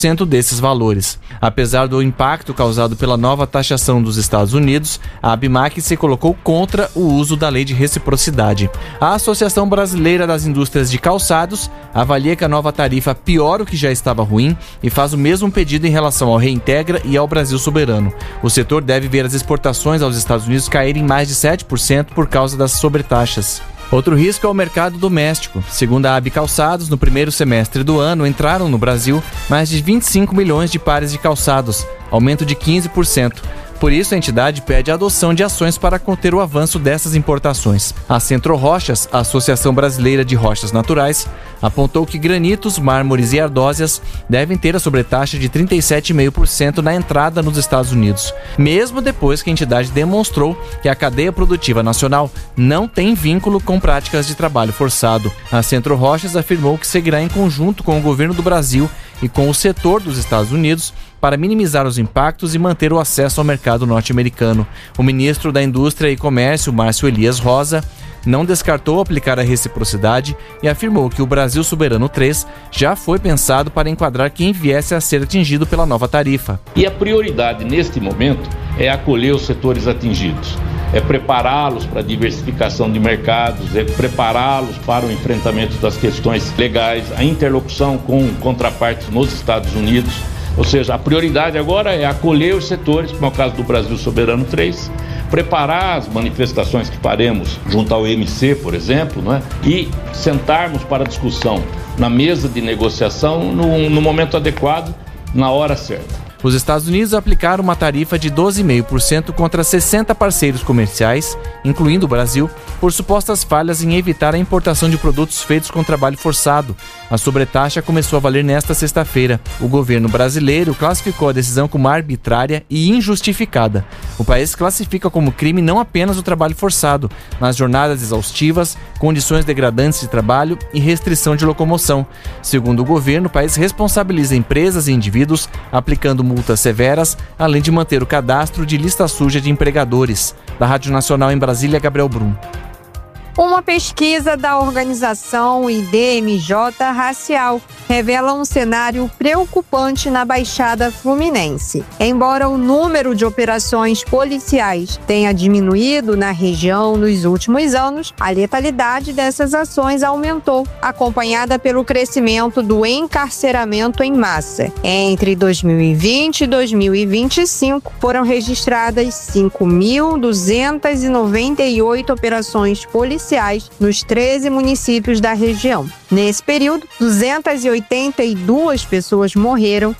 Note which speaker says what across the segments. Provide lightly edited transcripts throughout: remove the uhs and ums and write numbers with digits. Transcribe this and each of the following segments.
Speaker 1: desses valores. Apesar do impacto causado pela nova taxação dos Estados Unidos, a ABIMAQ se colocou contra o uso da lei de reciprocidade. A Associação Brasileira das Indústrias de Calçados avalia que a nova tarifa piora o que já estava ruim e faz o mesmo pedido em relação ao Reintegra e ao Brasil Soberano. O setor deve ver as exportações aos Estados Unidos caírem mais de 7% por causa das sobretaxas. Outro risco é o mercado doméstico. Segundo a AB Calçados, no primeiro semestre do ano entraram no Brasil mais de 25 milhões de pares de calçados, aumento de 15%. Por isso, a entidade pede a adoção de ações para conter o avanço dessas importações. A Centro Rochas, a Associação Brasileira de Rochas Naturais, apontou que granitos, mármores e ardósias devem ter a sobretaxa de 37,5% na entrada nos Estados Unidos, mesmo depois que a entidade demonstrou que a cadeia produtiva nacional não tem vínculo com práticas de trabalho forçado. A Centro Rochas afirmou que seguirá em conjunto com o governo do Brasil e com o setor dos Estados Unidos para minimizar os impactos e manter o acesso ao mercado norte-americano. O ministro da Indústria e Comércio, Márcio Elias Rosa, não descartou aplicar a reciprocidade e afirmou que o Brasil Soberano 3 já foi pensado para enquadrar quem viesse a ser atingido pela nova tarifa.
Speaker 2: E a prioridade neste momento é acolher os setores atingidos, é prepará-los para a diversificação de mercados, é prepará-los para o enfrentamento das questões legais, a interlocução com contrapartes nos Estados Unidos. Ou seja, a prioridade agora é acolher os setores, como é o caso do Brasil Soberano 3, preparar as manifestações que faremos junto ao MC, por exemplo, né? E sentarmos para discussão na mesa de negociação no momento adequado, na hora certa.
Speaker 1: Os Estados Unidos aplicaram uma tarifa de 12,5% contra 60 parceiros comerciais, incluindo o Brasil, por supostas falhas em evitar a importação de produtos feitos com trabalho forçado. A sobretaxa começou a valer nesta sexta-feira. O governo brasileiro classificou a decisão como arbitrária e injustificada. O país classifica como crime não apenas o trabalho forçado, mas jornadas exaustivas, condições degradantes de trabalho e restrição de locomoção. Segundo o governo, o país responsabiliza empresas e indivíduos aplicando multas severas, além de manter o cadastro de lista suja de empregadores. Da Rádio Nacional em Brasília, Gabriel Brum.
Speaker 3: Uma pesquisa da organização IDMJ Racial revela um cenário preocupante na Baixada Fluminense. Embora o número de operações policiais tenha diminuído na região nos últimos anos, a letalidade dessas ações aumentou, acompanhada pelo crescimento do encarceramento em massa. Entre 2020 e 2025, foram registradas 5.298 operações policiais nos 13 municípios da região. Nesse período, 282 pessoas morreram,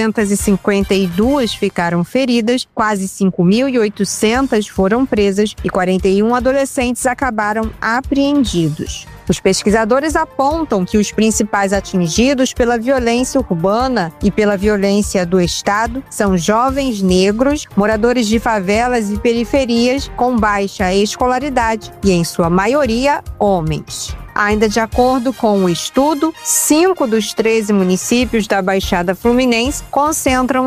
Speaker 3: 652 ficaram feridas, quase 5.800 foram presas e 41 adolescentes acabaram apreendidos. Os pesquisadores apontam que os principais atingidos pela violência urbana e pela violência do Estado são jovens negros, moradores de favelas e periferias com baixa escolaridade e, em sua maioria, homens. Ainda de acordo com o estudo, 5 dos 13 municípios da Baixada Fluminense concentram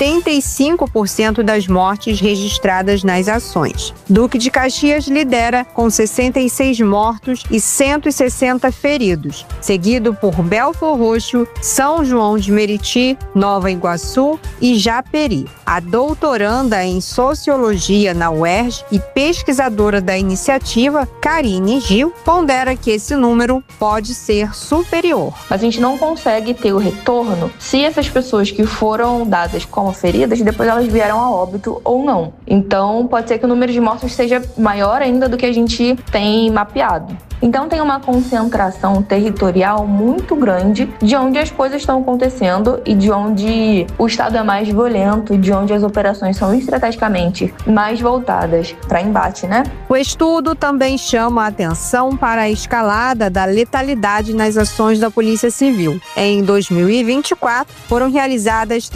Speaker 3: 75% das mortes registradas nas ações. Duque de Caxias lidera com 66 mortos e 160 feridos, seguido por Belfor Roxo, São João de Meriti, Nova Iguaçu e Japeri. A doutoranda em Sociologia na UERJ e pesquisadora da iniciativa, Karine Gil, pondera que esse número pode ser superior.
Speaker 4: Mas a gente não consegue ter o retorno se essas pessoas que foram dadas como feridas, depois elas vieram a óbito ou não. Então, pode ser que o número de mortos seja maior ainda do que a gente tem mapeado. Então tem uma concentração territorial muito grande de onde as coisas estão acontecendo e de onde o Estado é mais violento, de onde as operações são estrategicamente mais voltadas para embate, né?
Speaker 3: O estudo também chama a atenção para a escalada da letalidade nas ações da Polícia Civil. Em 2024, foram realizadas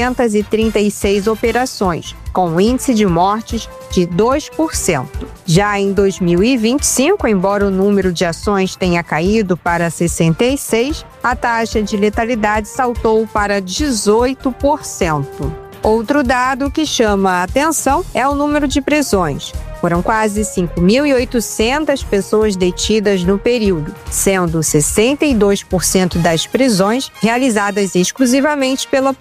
Speaker 3: 336 operações, com índice de mortes de 2%. Já em 2025, embora o número de ações tenha caído para 66, a taxa de letalidade saltou para 18%. Outro dado que chama a atenção é o número de prisões. Foram quase 5.800 pessoas detidas no período, sendo 62% das prisões realizadas exclusivamente pela